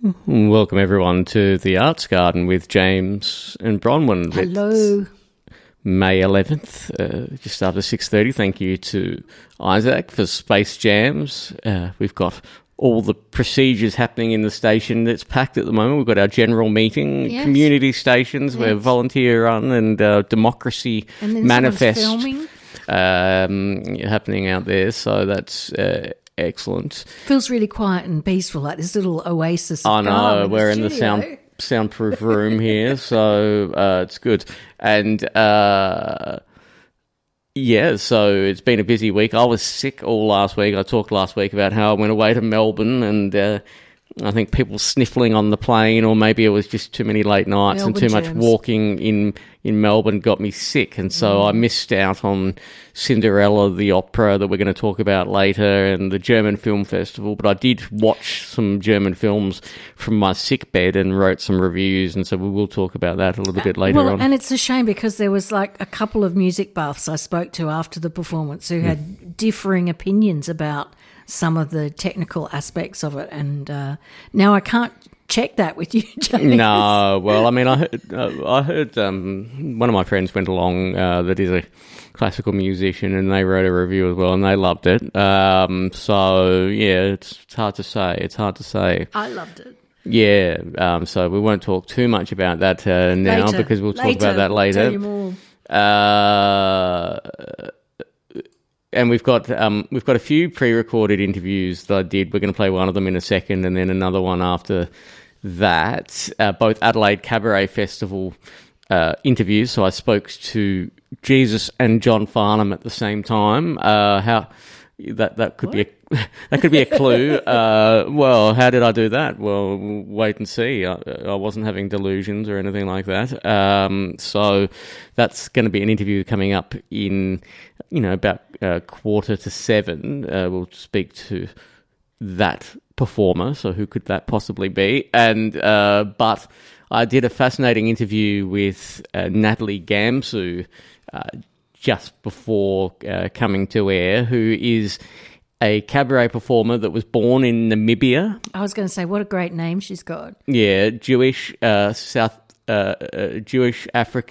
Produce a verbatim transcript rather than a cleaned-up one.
Welcome everyone to the Arts Garden with James and Bronwyn. Hello. It's May eleventh, uh, just after six thirty. Thank you to Isaac for Space Jams. Uh, we've got all the procedures happening in the station that's packed at the moment. We've got our general meeting, yes. community stations, yes. We're volunteer run, and uh, democracy and then manifest filming. Um, happening out there. So that's uh, excellent. Feels really quiet and peaceful, like this little oasis. Of I know, in we're the in the studio. sound soundproof room here, so uh, it's good. And uh, yeah, so it's been a busy week. I was sick all last week. I talked last week about how I went away to Melbourne, and uh, I think people sniffling on the plane, or maybe it was just too many late nights Melbourne and too germs. much walking in, in Melbourne got me sick. And so mm. I missed out on Cinderella, the opera that we're going to talk about later, and the German Film Festival. But I did watch some German films from my sick bed and wrote some reviews. And so we will talk about that a little bit later well, on. And it's a shame because there was like a couple of music buffs I spoke to after the performance who had mm. differing opinions about some of the technical aspects of it, and uh, now I can't check that with you, James. No, well, I mean, I heard, uh, I heard um, one of my friends went along uh, that is a classical musician, and they wrote a review as well, and they loved it. Um, so, yeah, it's, it's hard to say. It's hard to say. I loved it. Yeah, um, so we won't talk too much about that uh, now later. because we'll talk later. about that later. I'll tell you more. Uh, And we've got um, we've got a few pre-recorded interviews that I did. We're going to play one of them in a second, and then another one after that. Uh, both Adelaide Cabaret Festival uh, interviews. So I spoke to Jesus and John Farnham at the same time. Uh, how that that could what? be a that could be a clue. Uh, well, how did I do that? Well, we'll wait and see. I, I wasn't having delusions or anything like that. Um, so that's going to be an interview coming up in, you know, about a quarter to seven. Uh, we'll speak to that performer. So who could that possibly be? And uh, but I did a fascinating interview with uh, Natalie Gamsu uh, just before uh, coming to air, who is a cabaret performer that was born in Namibia. I was going to say, what a great name she's got. Yeah, Jewish, uh, South, uh, uh, Jewish African